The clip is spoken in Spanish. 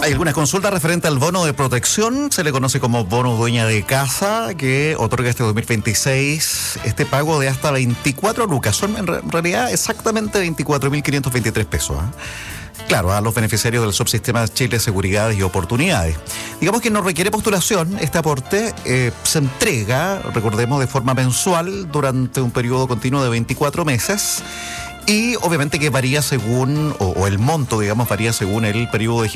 Hay algunas consultas referentes al bono de protección, se le conoce como bono dueña de casa, que otorga este 2026 este pago de hasta 24 lucas. Son en realidad exactamente 24.523 pesos. Claro, a los beneficiarios del subsistema Chile Seguridades y Oportunidades. Digamos que no requiere postulación. Este aporte se entrega, recordemos, de forma mensual durante un periodo continuo de 24 meses. Y obviamente que varía según, o el monto, digamos, varía según el periodo de ejecución